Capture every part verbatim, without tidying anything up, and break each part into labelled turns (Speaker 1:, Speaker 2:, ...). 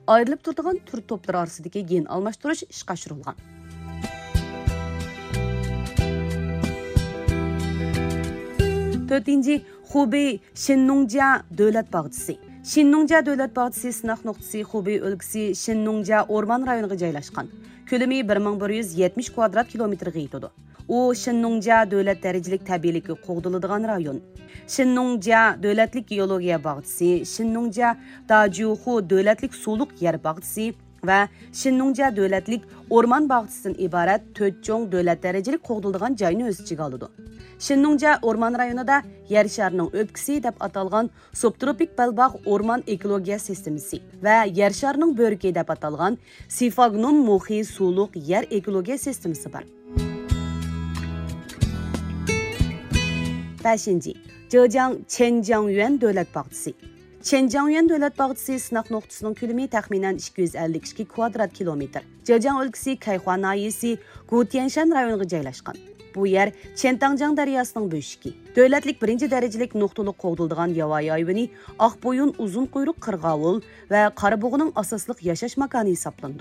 Speaker 1: ayrılıp turduğan tür topları arasındaki gen almashtırış ishga oshirilgan. to'rtinchi Xubey Shinnongja davlat bog'chisi. Shinnongja davlat bog'chisi sınaq nuqtasi Xubey o'lkasi Shinnongja o'rmon rayoniga joylashgan. Ko'lami bir ming bir yuz yetmish kvadrat kilometrga yetadi. U Shinnongja davlat darajalik tabiiylikka qo'g'diladigan rayon. Shinnongja davlatlik geologiya bog'chisi, Shinnongja Dajuxu davlatlik suvliq yer bog'chisi va Shinnongja davlatlik o'rmon bog'chisidan iborat to'rt cho'ng davlat darajalik qo'g'diladigan joyni o'z ichiga oladi. Shinnongja o'rmon rayonida yer sharining o'pkisi deb atalgan subtropik balbaq o'rmon ekologiya sistemasi va yer sharining bo'rki deb atalgan Sifagnon muhi suvliq yer ekologiya sistemasi bor. beshinchi Zhejiang Qianjiangyuan davlat bog'chisi. Qianjiangyuan davlat bog'chisi sınaq nuqtasining ko'lami taxminan ikki yuz ellik ikki kvadrat kilometr. Zhejiang o'lkasi Kayhua nahiyasi Gutianshan rayoniga joylashgan. Bu yer Chentangjiang daryosining bo'shigi. Davlatlik birinchi darajalik nuqtaliq qo'g'diladigan Yovvoyi hayvoni, oqbo'yin uzun quyruq qirg'ovul va qarabog'ining asosliq yashash makoni hisoblanadi.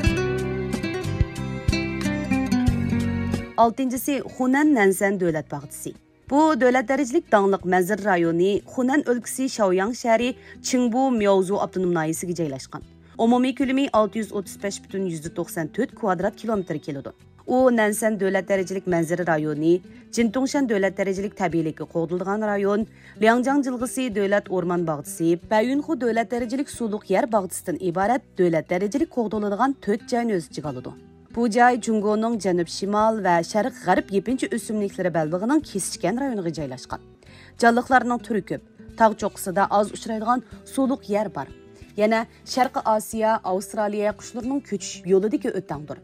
Speaker 1: oltinchisi Hunan Nansan davlat bog'chisi. Bu davlat darajalik dangliq manzar rayoni Hunan o'lkasi Shaoyang shahri Qingbu Miaozu avtonom nahiyasiga joylashgan. Umumiy ko'lami olti yuz o'ttiz besh butun yuz to'qson to'rt kvadrat kilometr keladi. U Nansan davlat darajalik manzara rayoni, Jintongshan davlat darajalik tabiiylikka qo'g'dilgan rayon, Liangjiang jilg'isi davlat o'rmon bog'chisi, Bayunxu davlat darajalik suvliq yer bog'chisidan iborat davlat darajalik qo'g'diladigan to'rt joyni o'z ichiga oladi. Bu joy Jungoning janub-shimol va sharq-g'arb yepinchi o'simliklari balbig'ining kesishgan rayoniga joylashgan. Jonliqlarning turi ko'p. Tog' cho'qqisida oz uchraydigan suvliq yer bor. Yana Sharqi Osiyo, Avstraliya qushlarining ko'chish yo'lidagi o'tangdir.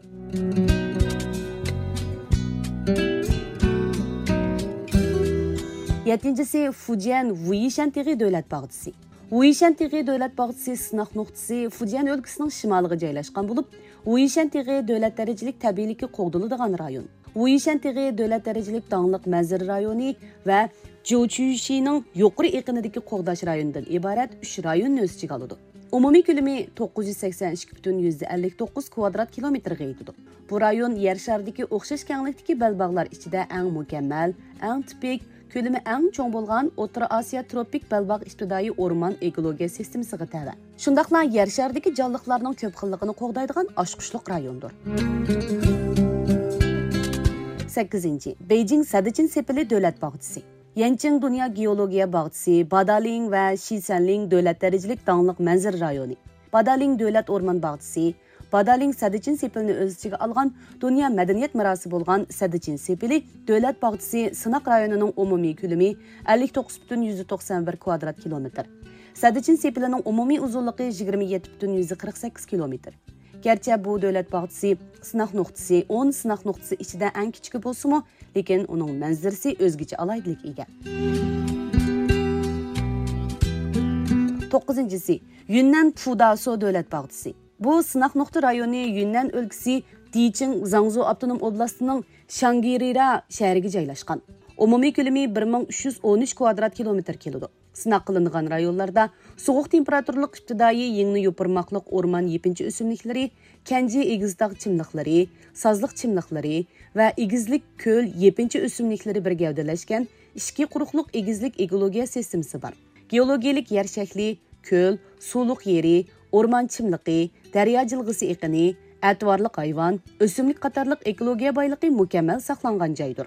Speaker 1: yettinchisi Fujian Wuishan Tig'i davlat bog'chisi. Wuishan Tig'i davlat bog'chisi sınaq nuqtasi Fujian o'lkasining shimoliga joylashgan bo'lib, Wuishan Tig'i davlat darajalik tabiiylikka qo'g'diladigan rayon. Wuishan Tig'i davlat darajalik dangliq manzara rayoni va Jiuqushining yuqori eqinidagi qo'g'dash rayonidan iborat uch rayonni o'z ichiga oladi. Umumiy ko'lami to'qqiz yuz sakson ikki butun yuz ellik to'qqiz kvadrat kilometrga yetadi. Bu rayon yer sharidagi o'xshash kenglikdagi balbog'lar ichida eng mukammal, eng tipik, ko'lami eng cho'ng bo'lgan O'rta Osiyo tropik balbog' ibtidoiy o'rmon ekologiya sistemasiga tava. Shundaqla yer sharidagi jonliqlarning ko'p xilligini qo'g'daydigan oshqushliq rayondir. sakkizinchi Beijing Sadichin sepili davlat bog'chisi. Yancheng Dunyo geologiya bog'chisi, Badaling va Shisanling davlat darajalik dangliq manzara rayoni. Badaling davlat o'rmon bog'chisi, Badaling Sadichin sepilini o'z ichiga olgan dunyo madaniyat merosi bo'lgan Sadichin sepili davlat bog'chisi sınaq rayonining umumiy ko'lami ellik to'qqiz butun yuz to'qson bir kvadrat kilometr. Sadichin sepilining umumiy uzunligi yigirma yetti butun yuz qirq sakkiz kilometr. Gerçi bu davlat bog'chisi sınaq nuqtasi o'n sınaq nuqtasi ichida eng kichik bo'lsa-mu, lekin uning manzarasi o'zgacha alaydilik ega. to'qqizinchisi Yunnan Fudaso davlat bog'chisi. Bu sınaq nuqta rayoni Yunnan o'lkasi Diching Zangzhou avtonom oblastining Shangirira shahriga joylashgan. Umumiy ko'lami bir ming uch yuz o'n uch kvadrat kilometr keladi. Sınaq qilingan rayonlarda sovuq temperaturlik ibtidoiy yengni yo'pirmoqliq o'rmon yepinchi o'simliklari, kanji egiztog' chimliqlari, sozliq chimliqlari va egizlik ko'l yepinchi o'simliklari bir gavdalashgan ikki quruqliq egizlik ekologiya sistemasi bor. Geologiyalik yer shakli, ko'l, suvliq yeri, o'rmon chimliqi, daryo jilg'isi eqini, atvorliq hayvon, o'simlik qatorliq ekologiya boyligi mukammal saqlangan joydir.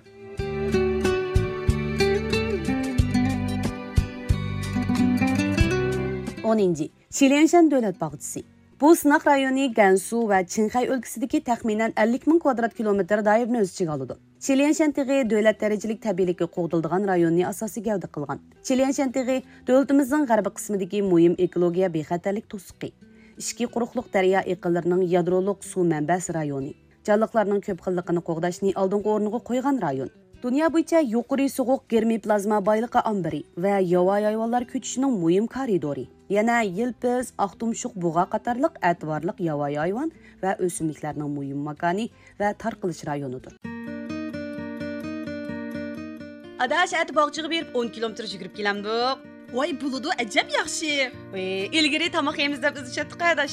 Speaker 1: o'ninchi Shilianshan davlat bog'chisi. Bu sınaq rayoni Gansu va Qinghai o'lkasidagi taxminan ellik ming kvadrat kilometr doirani o'z ichiga oladi. Shilianshan Tig'i davlat darajalik tabiiylikka qo'g'dilgan rayonni asosiy gavda qilgan. Shilianshan Tig'i davlatimizning g'arbiy qismidagi muhim ekologiya bexatarlik to'siqi. Ishki quruqliq daryo eqinlarining yadroliq suv manbasi rayoni. Jonliqlarning ko'p xilligini qo'g'dashni oldingi o'rniga qo'ygan rayon. Dunyo bo'yicha yuqori sovuq germoplazma boyligi ombiri va yovvoyi hayvonlar ko'chishining muhim koridori. Yana yilpiz, oqtumshuq bug'a qatorliq atvorliq yovvoyi hayvon va o'simliklarning muhim makoni va tarqalish rayonidir. Adash at bog'chiga berib o'n kilometr yugurib kelamdik.
Speaker 2: Voy buludu ajab yaxshi.
Speaker 1: Ilgari tomoq yemiz deb izlashatdik adash.